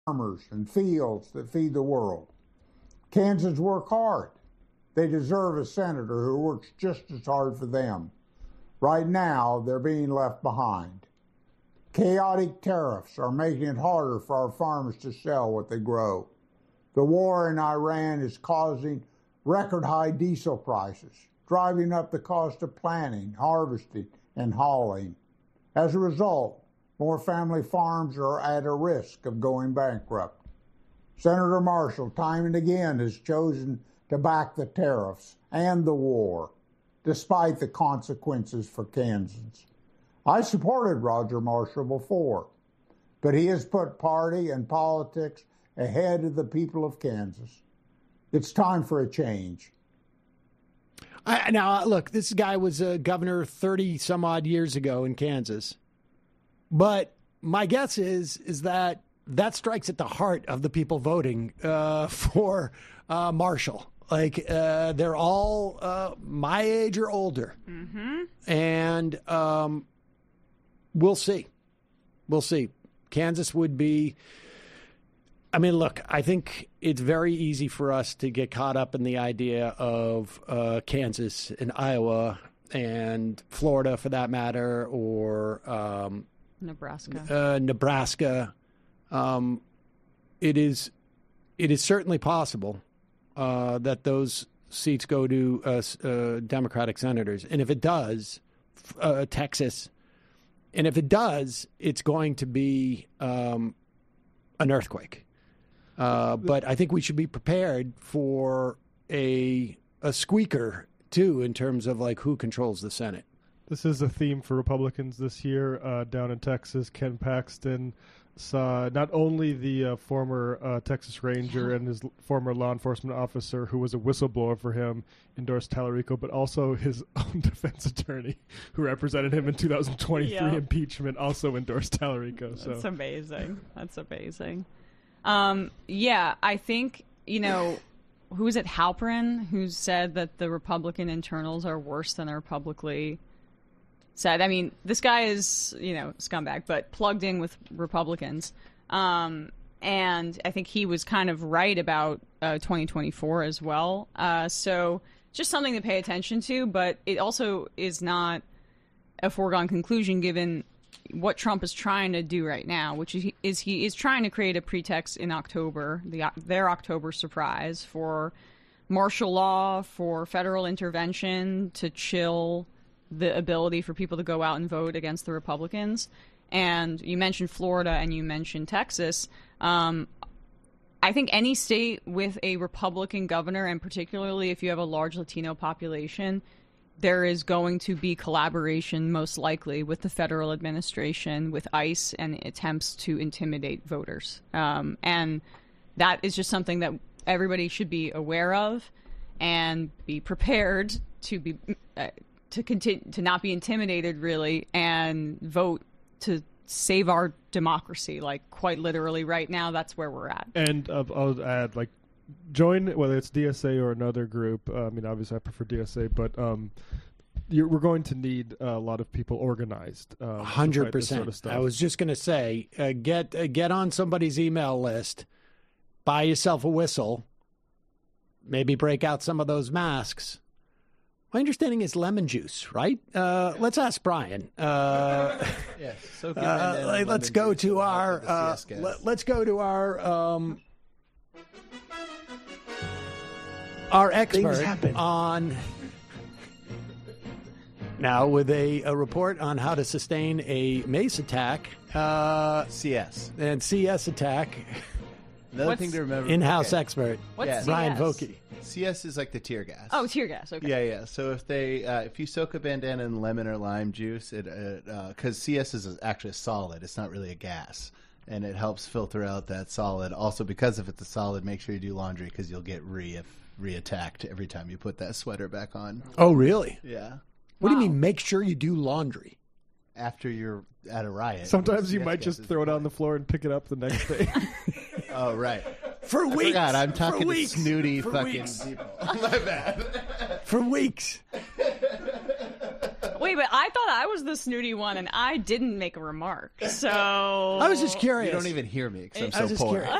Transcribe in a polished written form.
farmers and fields that feed the world. Kansans work hard. They deserve a senator who works just as hard for them. Right now, they're being left behind. Chaotic tariffs are making it harder for our farmers to sell what they grow. The war in Iran is causing record-high diesel prices, driving up the cost of planting, harvesting, and hauling. As a result, more family farms are at a risk of going bankrupt. Senator Marshall, time and again, has chosen to back the tariffs and the war, despite the consequences for Kansans. I supported Roger Marshall before, but he has put party and politics ahead of the people of Kansas. It's time for a change. Now, look, this guy was a governor 30-some-odd years ago in Kansas. But my guess is that strikes at the heart of the people voting for Marshall. Like, they're all my age or older. Mm-hmm. And we'll see. We'll see. Kansas would be... I mean, look, I think it's very easy for us to get caught up in the idea of Kansas and Iowa and Florida, for that matter, or Nebraska. Nebraska. It is certainly possible that those seats go to Democratic senators, and if it does, Texas, and if it does, it's going to be an earthquake. But I think we should be prepared for a squeaker, too, in terms of like who controls the Senate. This is a theme for Republicans this year. Down in Texas, Ken Paxton saw not only the former Texas Ranger and his former law enforcement officer who was a whistleblower for him endorse Tallarico, but also his own defense attorney who represented him in 2023 impeachment also endorsed Tallarico. So. That's amazing. That's amazing. I think, who is it, Halperin, who said that the Republican internals are worse than they're publicly said. I mean, this guy is, scumbag, but plugged in with Republicans. And I think he was kind of right about 2024 as well. So just something to pay attention to, but it also is not a foregone conclusion given what Trump is trying to do right now, which is he is trying to create a pretext in October, their October surprise, for martial law, for federal intervention to chill the ability for people to go out and vote against the Republicans. And you mentioned Florida and you mentioned Texas. I think any state with a Republican governor, and particularly if you have a large Latino population, there is going to be collaboration, most likely, with the federal administration, with ICE, and attempts to intimidate voters. And that is just something that everybody should be aware of and be prepared to be to continue to not be intimidated, really, and vote to save our democracy. Like, quite literally, right now, that's where we're at. And I'll add, join, whether it's DSA or another group. I mean, obviously I prefer DSA, but we're going to need a lot of people organized. 100%. Sort of stuff. I was just going to say, get on somebody's email list, buy yourself a whistle, maybe break out some of those masks. My understanding is lemon juice, right? Let's ask Brian. Yes. Let's go to our. Let's go to our expert on now with a report on how to sustain a mace attack. CS and CS attack. Another thing to remember. In-house expert. What's Brian CS? Vokey. CS is like the tear gas. Oh, tear gas. Okay. Yeah. So if you soak a bandana in lemon or lime juice, because CS is actually a solid. It's not really a gas, and it helps filter out that solid. Also, because if it's a solid, make sure you do laundry because you'll get re-attacked every time you put that sweater back on. Oh, really? Yeah. What do you mean? Make sure you do laundry after you're at a riot. Sometimes you might just throw it on the floor and pick it up the next day. Oh, right. For weeks. I forgot. I'm talking to weeks. snooty For fucking weeks. people. My bad. For weeks. Wait, but I thought I was the snooty one, and I didn't make a remark. So I was just curious. You don't even hear me because I'm I was so just poor. curious.